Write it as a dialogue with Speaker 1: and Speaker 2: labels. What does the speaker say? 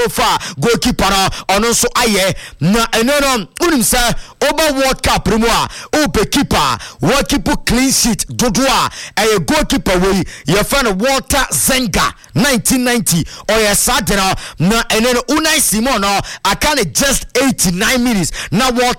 Speaker 1: fa goalkeeper no ono so aye na eno unim say over World Cup mu a ope keeper world keeper clean sheet dodo a goalkeeper we your friend Walter Zenga 1990 or your sadena na eno Unai Simon no akane just 89 minutes na Walter